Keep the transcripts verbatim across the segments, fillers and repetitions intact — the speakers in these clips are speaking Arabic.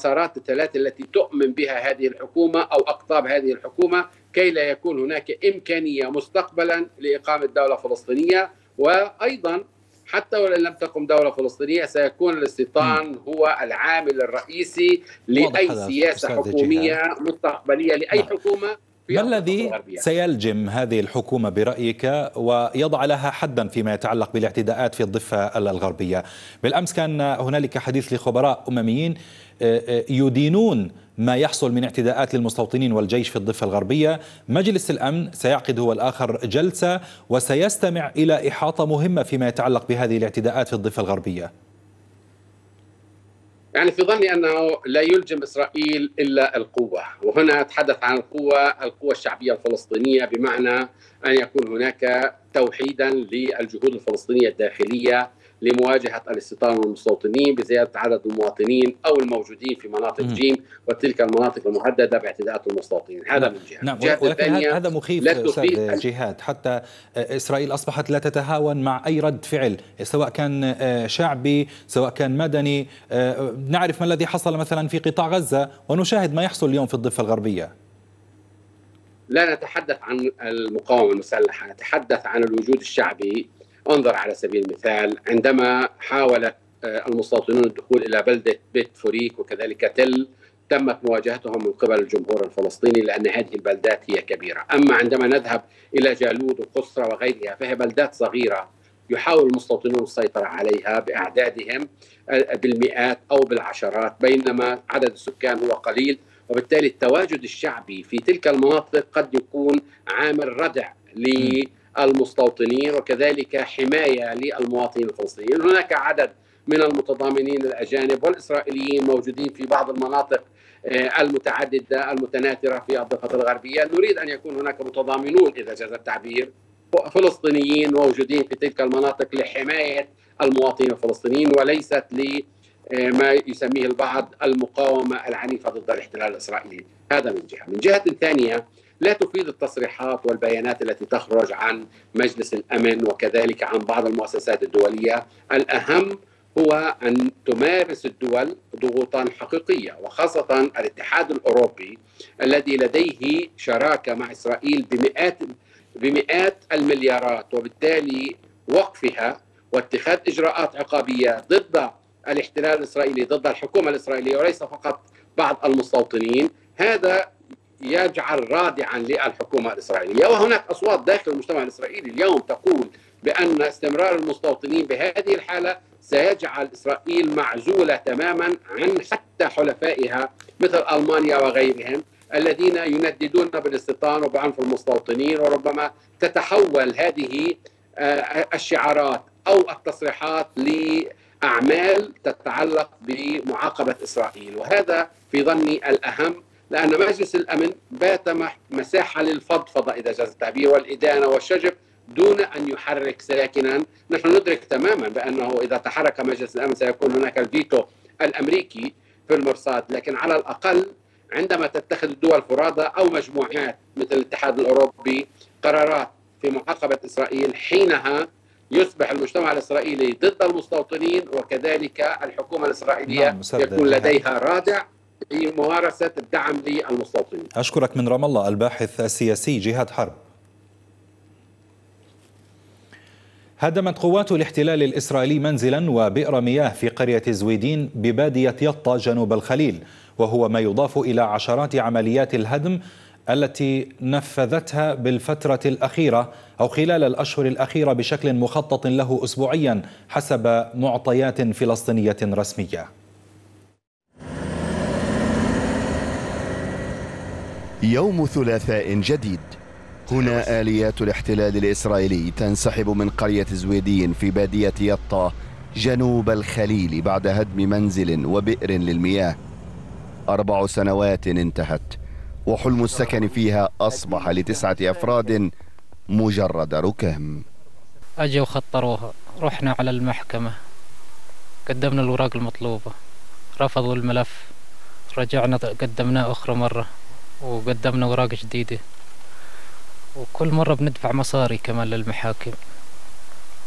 المسارات الثلاثة التي تؤمن بها هذه الحكومة أو أقطاب هذه الحكومة، كي لا يكون هناك إمكانية مستقبلا لإقامة دولة فلسطينية. وأيضا حتى ولو لم تقم دولة فلسطينية سيكون الاستيطان هو العامل الرئيسي لأي سياسة حكومية مستقبلية لأي نعم. حكومة. ما الذي سيلجم هذه الحكومة برأيك ويضع لها حدا فيما يتعلق بالاعتداءات في الضفة الغربية؟ بالأمس كان هنالك حديث لخبراء أمميين يدينون ما يحصل من اعتداءات للمستوطنين والجيش في الضفة الغربية. مجلس الأمن سيعقد هو الآخر جلسة وسيستمع إلى إحاطة مهمة فيما يتعلق بهذه الاعتداءات في الضفة الغربية. يعني في ظني أنه لا يلجم إسرائيل إلا القوة، وهنا أتحدث عن القوة القوة الشعبية الفلسطينية، بمعنى أن يكون هناك توحيدا للجهود الفلسطينية الداخلية لمواجهة الاستيطان والمستوطنين بزيادة عدد المواطنين أو الموجودين في مناطق جيم وتلك المناطق المهددة باعتداءات المستوطنين. هذا من جهة. نعم. ولكن هذا مخيف أستاذ جهاد، حتى إسرائيل أصبحت لا تتهاون مع أي رد فعل سواء كان شعبي سواء كان مدني. نعرف ما الذي حصل مثلا في قطاع غزة ونشاهد ما يحصل اليوم في الضفة الغربية. لا نتحدث عن المقاومة المسلحة، نتحدث عن الوجود الشعبي. انظر على سبيل المثال عندما حاولت المستوطنون الدخول إلى بلدة بيت فوريك وكذلك تل، تمت مواجهتهم من قبل الجمهور الفلسطيني لأن هذه البلدات هي كبيرة. أما عندما نذهب إلى جالود وقصرى وغيرها فهي بلدات صغيرة يحاول المستوطنون السيطرة عليها بأعدادهم بالمئات أو بالعشرات، بينما عدد السكان هو قليل، وبالتالي التواجد الشعبي في تلك المناطق قد يكون عامل ردع للمستوطنين وكذلك حماية للمواطنين الفلسطينيين. هناك عدد من المتضامنين الأجانب والإسرائيليين موجودين في بعض المناطق المتعددة المتناثرة في الضفة الغربية. نريد أن يكون هناك متضامنون إذا جاز التعبير فلسطينيين موجودين في تلك المناطق لحماية المواطنين الفلسطينيين وليست لما يسميه البعض المقاومة العنيفة ضد الاحتلال الإسرائيلي. هذا من جهة. من جهة ثانية لا تفيد التصريحات والبيانات التي تخرج عن مجلس الأمن وكذلك عن بعض المؤسسات الدولية. الأهم هو أن تمارس الدول ضغوطا حقيقية، وخاصة الاتحاد الأوروبي الذي لديه شراكة مع إسرائيل بمئات بمئات المليارات، وبالتالي وقفها واتخاذ إجراءات عقابية ضد الاحتلال الإسرائيلي ضد الحكومة الإسرائيلية وليس فقط بعض المستوطنين، هذا يجعل رادعا للحكومة الإسرائيلية. وهناك أصوات داخل المجتمع الإسرائيلي اليوم تقول بأن استمرار المستوطنين بهذه الحالة سيجعل إسرائيل معزولة تماما عن حتى حلفائها مثل ألمانيا وغيرهم الذين ينددون بالاستيطان وبعنف المستوطنين، وربما تتحول هذه الشعارات أو التصريحات لأعمال تتعلق بمعاقبة إسرائيل. وهذا في ظني الأهم، لأن مجلس الأمن بات مساحة للفضفضة إذا جاز التعبير والإدانة والشجب دون أن يحرك ساكنا. نحن ندرك تماما بأنه إذا تحرك مجلس الأمن سيكون هناك الفيتو الأمريكي في المرصاد، لكن على الأقل عندما تتخذ الدول فرادى أو مجموعات مثل الاتحاد الأوروبي قرارات في معاقبة إسرائيل، حينها يصبح المجتمع الإسرائيلي ضد المستوطنين وكذلك الحكومة الإسرائيلية نعم يكون لديها رادع في ممارسة الدعم للمستوطنين. أشكرك من رام الله الباحث السياسي جهاد حرب. هدمت قوات الاحتلال الإسرائيلي منزلا وبئر مياه في قرية زويدين ببادية يطا جنوب الخليل، وهو ما يضاف إلى عشرات عمليات الهدم التي نفذتها بالفترة الأخيرة أو خلال الأشهر الأخيرة بشكل مخطط له أسبوعيا حسب معطيات فلسطينية رسمية. يوم ثلاثاء جديد، هنا آليات الاحتلال الإسرائيلي تنسحب من قرية زويدين في بادية يطا جنوب الخليل بعد هدم منزل وبئر للمياه. أربع سنوات انتهت وحلم السكن فيها أصبح لتسعة أفراد مجرد ركام. أجوا وخطروها، رحنا على المحكمة، قدمنا الأوراق المطلوبة، رفضوا الملف، رجعنا قدمناه أخرى مرة وقدمنا أوراق جديدة، وكل مرة بندفع مصاري كمان للمحاكم،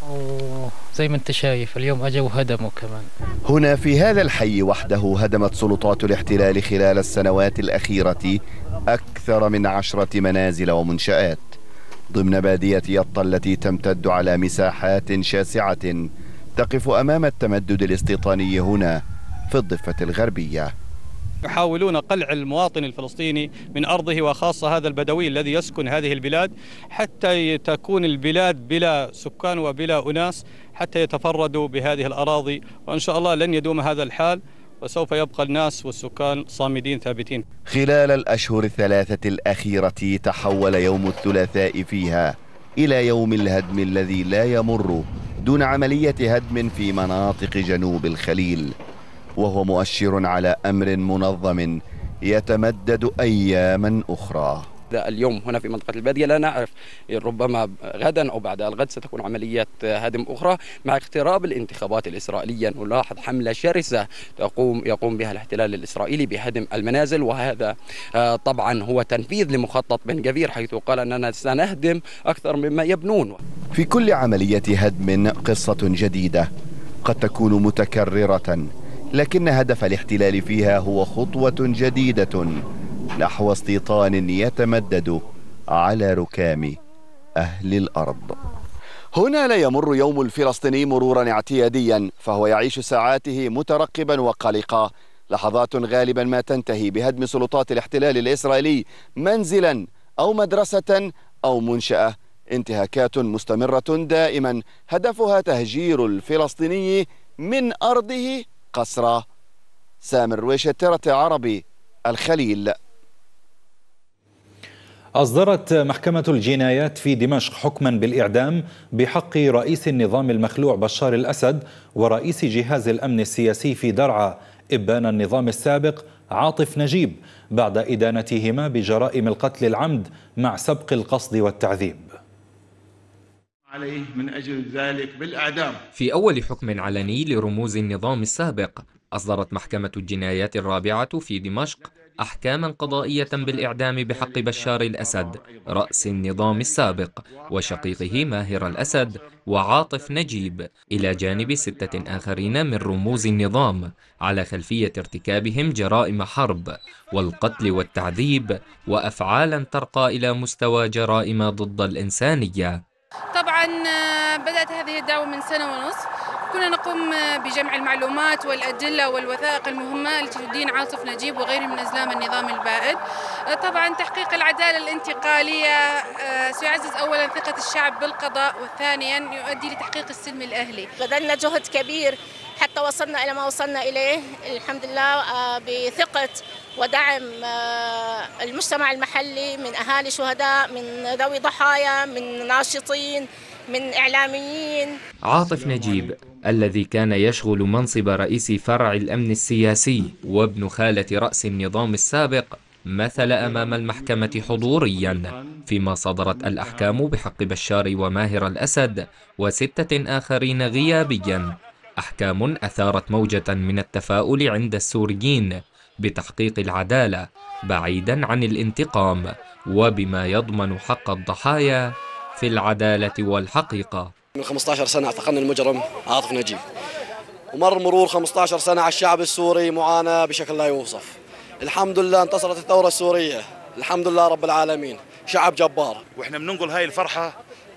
وزي ما انت شايف اليوم اجوا وهدموا كمان. هنا في هذا الحي وحده هدمت سلطات الاحتلال خلال السنوات الأخيرة أكثر من عشرة منازل ومنشآت ضمن بادية يطا التي تمتد على مساحات شاسعة تقف أمام التمدد الاستيطاني هنا في الضفة الغربية. يحاولون قلع المواطن الفلسطيني من أرضه، وخاصة هذا البدوي الذي يسكن هذه البلاد، حتى تكون البلاد بلا سكان وبلا أناس، حتى يتفردوا بهذه الأراضي. وإن شاء الله لن يدوم هذا الحال، وسوف يبقى الناس والسكان صامدين ثابتين. خلال الأشهر الثلاثة الأخيرة تحول يوم الثلاثاء فيها إلى يوم الهدم الذي لا يمر دون عملية هدم في مناطق جنوب الخليل، وهو مؤشر على أمر منظم يتمدد أياما أخرى. اليوم هنا في منطقة البادية لا نعرف، ربما غدا أو بعد الغد ستكون عمليات هدم أخرى. مع اقتراب الانتخابات الإسرائيلية نلاحظ حملة شرسة تقوم يقوم بها الاحتلال الإسرائيلي بهدم المنازل، وهذا طبعا هو تنفيذ لمخطط بن جفير، حيث قال أننا سنهدم أكثر مما يبنون. في كل عملية هدم قصة جديدة قد تكون متكررة، لكن هدف الاحتلال فيها هو خطوة جديدة نحو استيطان يتمدد على ركام أهل الأرض. هنا لا يمر يوم الفلسطيني مرورا اعتياديا، فهو يعيش ساعاته مترقبا وقلقا، لحظات غالبا ما تنتهي بهدم سلطات الاحتلال الإسرائيلي منزلا أو مدرسة أو منشأة، انتهاكات مستمرة دائما هدفها تهجير الفلسطيني من أرضه قسرة. سامر رويش، ترت عربي، الخليل. أصدرت محكمة الجنايات في دمشق حكما بالإعدام بحق رئيس النظام المخلوع بشار الأسد ورئيس جهاز الأمن السياسي في درعا إبان النظام السابق عاطف نجيب بعد إدانتهما بجرائم القتل العمد مع سبق القصد والتعذيب. عليه من أجل ذلك بالإعدام. في أول حكم علني لرموز النظام السابق، أصدرت محكمة الجنايات الرابعة في دمشق أحكاما قضائية بالإعدام بحق بشار الأسد رأس النظام السابق وشقيقه ماهر الأسد وعاطف نجيب، إلى جانب ستة آخرين من رموز النظام على خلفية ارتكابهم جرائم حرب والقتل والتعذيب وأفعالا ترقى إلى مستوى جرائم ضد الإنسانية. طبعا بدأت هذه الدعوة من سنة ونصف، كنا نقوم بجمع المعلومات والأدلة والوثائق المهمة التي تدين عاطف نجيب وغيره من أزلام النظام البائد. طبعا تحقيق العدالة الانتقالية سيعزز أولا ثقة الشعب بالقضاء، وثانيا يؤدي لتحقيق السلم الأهلي. بذلنا جهد كبير حتى وصلنا إلى ما وصلنا إليه، الحمد لله بثقة ودعم المجتمع المحلي من أهالي شهداء، من ذوي ضحايا، من ناشطين، من إعلاميين. عاطف نجيب الذي كان يشغل منصب رئيس فرع الأمن السياسي وابن خالة رأس النظام السابق مثل أمام المحكمة حضوريا، فيما صدرت الأحكام بحق بشار وماهر الأسد وستة آخرين غيابيا، أحكام أثارت موجة من التفاؤل عند السوريين بتحقيق العدالة بعيدا عن الانتقام، وبما يضمن حق الضحايا في العدالة والحقيقة. من خمسة عشر سنة اعتقلنا المجرم عاطف نجيب، ومر مرور خمسة عشر سنة على الشعب السوري معاناة بشكل لا يوصف. الحمد لله انتصرت الثورة السورية، الحمد لله رب العالمين، شعب جبار. واحنا بننقل هاي الفرحة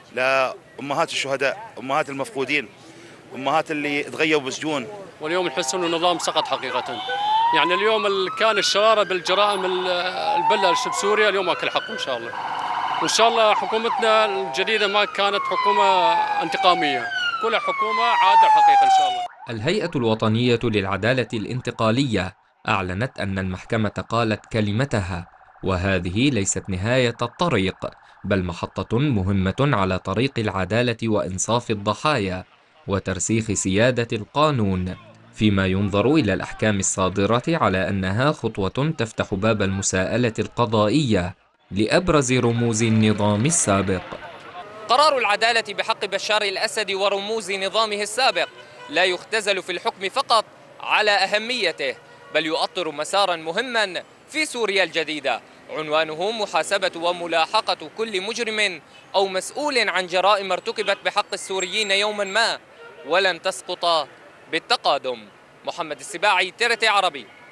لأمهات الشهداء، أمهات المفقودين، أمهات اللي تغيبوا بالسجون. واليوم نحس انه النظام سقط حقيقة. يعني اليوم كان الشرارة بالجرائم البلة بسوريا، اليوم اكل حقه ان شاء الله. وإن شاء الله حكومتنا الجديدة ما كانت حكومة انتقامية، كلها حكومة عادلة الحقيقة إن شاء الله. الهيئة الوطنية للعدالة الانتقالية أعلنت أن المحكمة قالت كلمتها، وهذه ليست نهاية الطريق بل محطة مهمة على طريق العدالة وإنصاف الضحايا وترسيخ سيادة القانون، فيما ينظر إلى الأحكام الصادرة على أنها خطوة تفتح باب المساءلة القضائية لأبرز رموز النظام السابق. قرار العدالة بحق بشار الأسد ورموز نظامه السابق لا يختزل في الحكم فقط على أهميته، بل يؤطر مسارا مهما في سوريا الجديدة، عنوانه محاسبة وملاحقة كل مجرم أو مسؤول عن جرائم ارتكبت بحق السوريين يوما ما ولن تسقط بالتقادم. محمد السباعي، تي آر تي عربي.